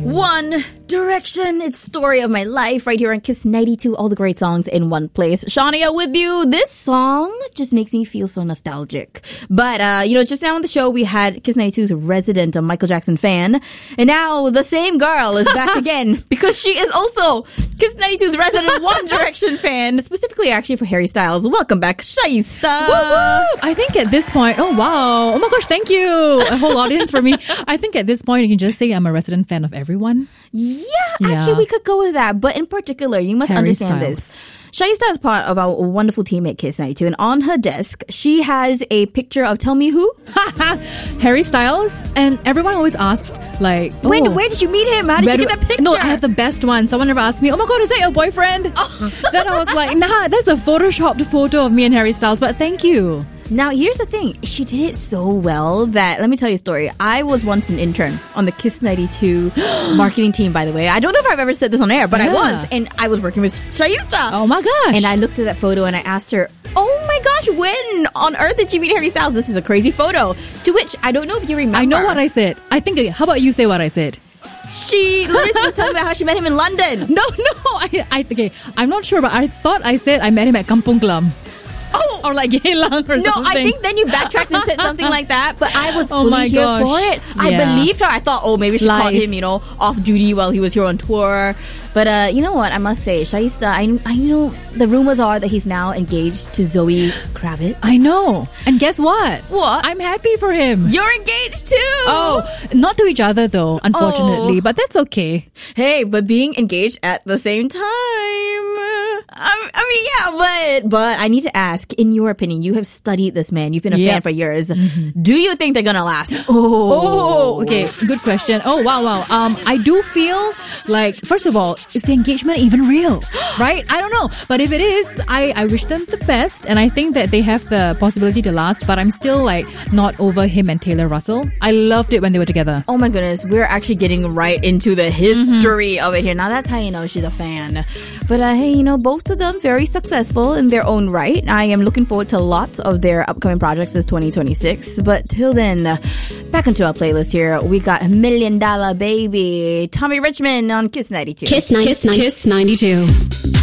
One Direction, it's story of my life right here on Kiss 92, all the great songs in one place. Shania with you. This song just makes me feel so nostalgic. But, just now on the show, we had Kiss 92's resident Michael Jackson fan. And now the same girl is back again because she is also Kiss 92's resident One Direction fan, specifically actually for Harry Styles. Welcome back, Shaista. Woo-woo! I think at this point, oh wow, oh my gosh, thank you. A whole audience for me. I think at this point, you can just say I'm a resident fan of everyone. Yeah, actually, we could go with that. But in particular, you must Harry understand Styles. this. Shaista is part of our wonderful team at Kiss 92. And on her desk, she has a picture of, tell me who? Harry Styles. And everyone always asked, like, Where did you meet him? How did you get that picture? No, I have the best one. Someone ever asked me, oh my god, is that your boyfriend? Then I was like, nah, that's a photoshopped photo of me and Harry Styles. But thank you. Now, here's the thing. She did it so well that, let me tell you a story. I was once an intern on the Kiss 92 marketing team, by the way. I don't know if I've ever said this on air, but I was. And I was working with Shaista. Oh my gosh. And I looked at that photo and I asked her, oh my gosh, when on earth did you meet Harry Styles? This is a crazy photo. To which, I don't know if you remember. I know what I said. I think, how about you say what I said? She literally was telling me about how she met him in London. No, okay. I'm not sure, but I thought I said I met him at Kampung Glam. Oh, or like Geylang or something. No, I think then you backtracked and said something like that. But I was fully here gosh. for it. I believed her. I thought, maybe she caught him, off duty while he was here on tour. But you know what? I must say, Shaista, I know the rumors are that he's now engaged to Zoe Kravitz. I know. And guess what? What? I'm happy for him. You're engaged too. Oh, not to each other though, unfortunately. But that's okay. Hey, but being engaged at the same time. But I need to ask, in your opinion, you have studied this man. You've been a fan for years. Mm-hmm. Do you think they're gonna last? Okay. Good question. Oh, wow. I do feel like, first of all, is the engagement even real? Right? I don't know. But if it is, I wish them the best. And I think that they have the possibility to last. But I'm still not over him and Taylor Russell. I loved it when they were together. Oh my goodness. We're actually getting right into the history of it here. Now that's how you know she's a fan. But hey, both of them very successful in their own right. I am looking forward to lots of their upcoming projects this 2026. But till then, back into our playlist here. We got $1 Million Baby, Tommy Richmond on Kiss 92. Kiss 92.